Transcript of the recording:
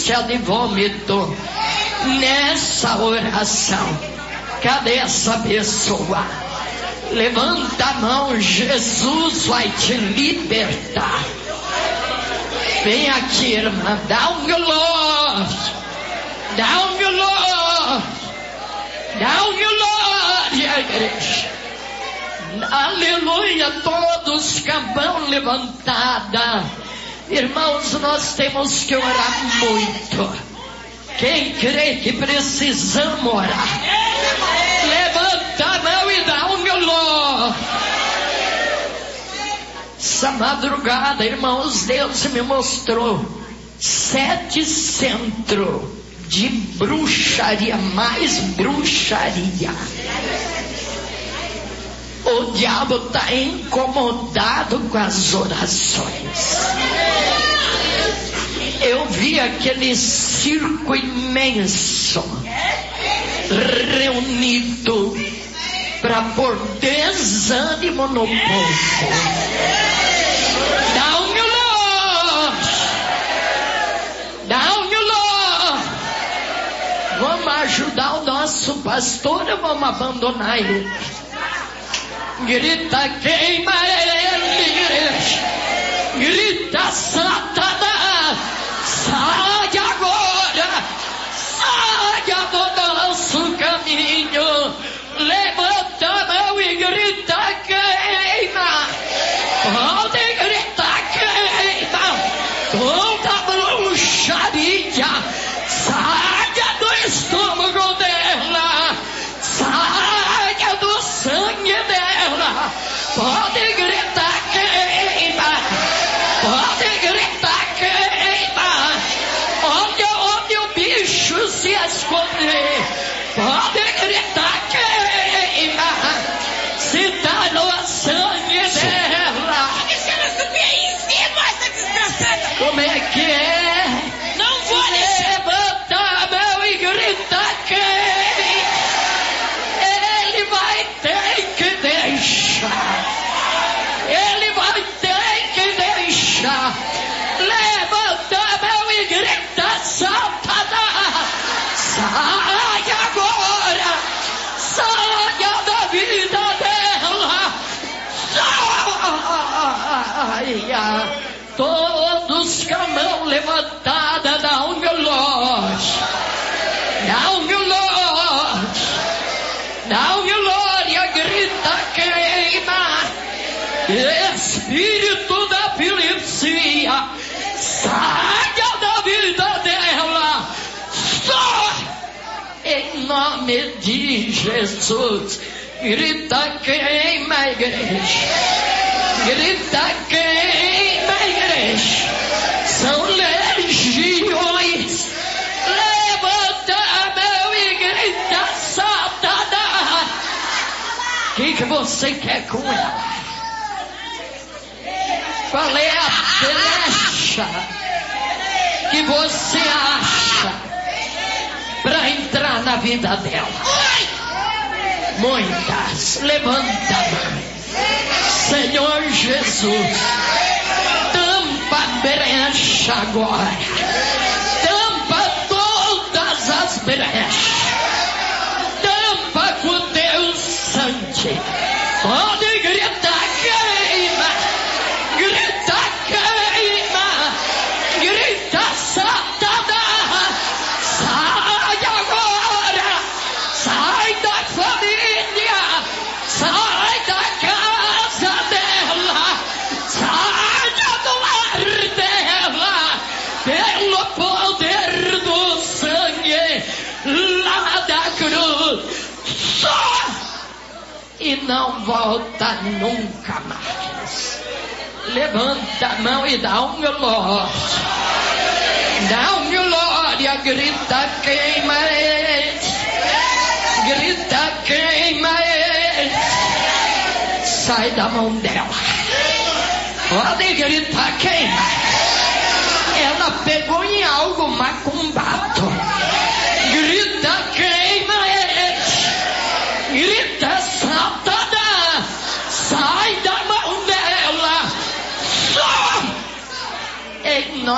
angústia de vômito, nessa oração, cadê essa pessoa? Levanta a mão, Jesus vai te libertar. Vem aqui, irmã, dá um glória, dá um glória, dá um glória, igreja. Aleluia, todos com a mão levantada. Irmãos, nós temos que orar muito. Quem crê que precisamos orar, levanta a mão e dá um glória. Essa madrugada, irmãos, Deus me mostrou 7 centros de bruxaria, mais bruxaria. O diabo está incomodado com as orações. Eu vi aquele circo imenso reunido para pôr desânimo no povo. Dá um glória, dá um glória. Vamos ajudar o nosso pastor ou vamos abandonar ele? Grita, queima ele, grita, Satanás, sai agora, saia do nosso caminho, levanta a mão e grita, queima, pode gritar, queima, toda bruxaria, saia do estômago dela, saia do sangue dela, pode gritar, queima, pode gritar, queima, onde o bicho se esconder, pode gritar, queima, se tá no sangue dela. Como é que é? Não vou deixar. Levanta a mão e grita, queima. Ele vai ter que deixar. Ele vai ter que deixar. Levanta a mão e grita, Satanás, sai agora, saia da vida dela, saia. Todos com a mão levantada, dá um glória, dá um glória, dá um glória, grita, queima. Espírito da epilepsia, saia da vida dela, só em nome de Jesus. Grita, queima, igreja, grita, queima, igreja. São legiões. Levanta a mão e grita, Satanás. O que você quer com ela? Qual é a brecha que você acha para entrar na vida dela? Muitas. Levanta a mão. Senhor Jesus, tampa a brecha agora. Tampa todas as brechas. Tampa com teu sangue. Pode gritar, queima. Grita, queima. Grita, Satanás. Sai agora. Sai da família. Sai da casa dela. Sai do lar dela. Pelo poder do sangue lá da cruz. Só. E não volta nunca mais. Levanta a mão e dá um glória. Dá um glória, grita, queima ele. Grita, queima ele. Sai da mão dela. Pode gritar, queima. Ela pegou em algo macumbado.